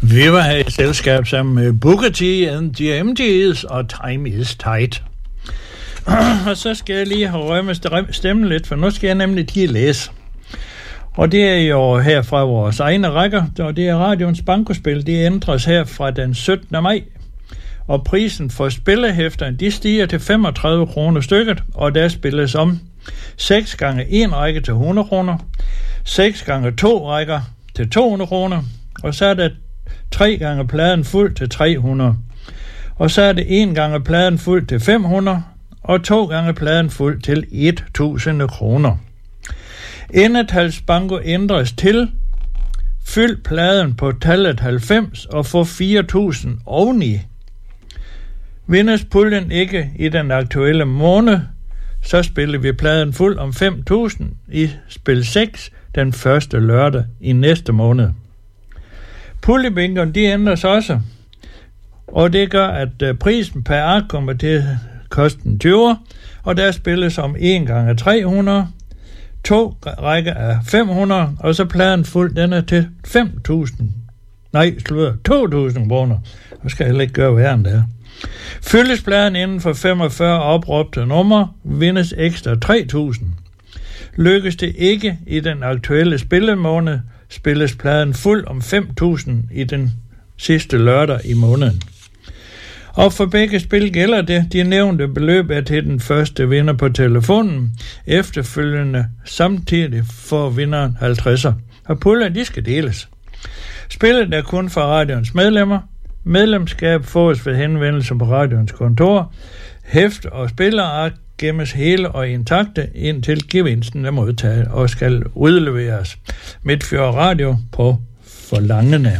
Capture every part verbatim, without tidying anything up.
Vi var her i selskab sammen med Booker T and the M Gs og Time is Tight. Og så skal jeg lige have røget med stemmen lidt, for nu skal jeg nemlig lige læse. Og det er jo her fra vores egne rækker, og det er Radions Bankospil. Det ændres her fra den syttende maj. Og prisen for spillehæfterne, de stiger til femogtredive kroner stykket, og der spilles om seks gange en række til hundrede kroner, seks gange to rækker til to hundrede kroner, og så er der tre gange pladen fuld til tre hundrede. Og så er det en gange pladen fuld til fem hundrede, og to gange pladen fuld til tusind kroner. Endetalsbanko ændres til fyld pladen på tallet halvfems og få fire tusind oveni. Vindes puljen ikke i den aktuelle måned, så spiller vi pladen fuld om fem tusind i spil seks den første lørdag i næste måned. Puljebingerne, de ændres også, og det gør, at prisen per ark kommer til at koste tyve, og der spilles om en gange tre hundrede, to rækker af fem hundrede, og så pladen fuld, den er til fem tusind. Nej, slutter, to tusind kroner. Nu skal jeg heller ikke gøre værre end det. Fyldes pladen inden for femogfyrre opråbte numre, vindes ekstra tre tusind. Lykkes det ikke i den aktuelle spillemåned, spilles pladen fuld om fem tusind i den sidste lørdag i måneden. Og for begge spil gælder det, de nævnte beløb er til den første vinder på telefonen, efterfølgende samtidig får vinderen halvtredser. Og puljerne, de skal deles. Spillet er kun for radions medlemmer. Medlemskab fås ved henvendelse på radions kontor. Hæft og spillerark gemmes hele og intakte indtil gevinsten er modtaget og skal udleveres. Midtfjord Radio på Forlangene.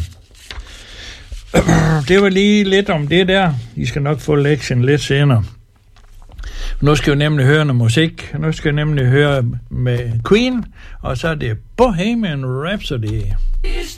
Det var lige lidt om det der. I skal nok få lektien lidt senere. Nu skal vi nemlig høre noget musik. Nu skal vi nemlig høre med Queen, og så er det Bohemian Rhapsody.